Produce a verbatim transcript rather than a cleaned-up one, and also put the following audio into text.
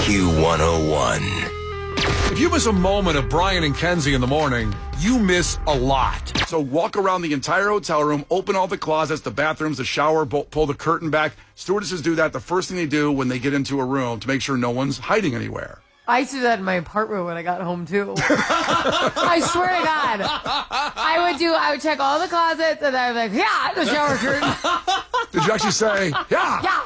Q one oh one. If you miss a moment of Brian and Kenzie in the morning, you miss a lot. So walk around the entire hotel room, open all the closets, the bathrooms, the shower, pull the curtain back. Stewardesses do that the first thing they do when they get into a room to make sure no one's hiding anywhere. I used to do that in my apartment when I got home, too. I swear to God. I would do, I would check all the closets, and I would be like, yeah, the shower curtain. Did you actually say, yeah? Yeah.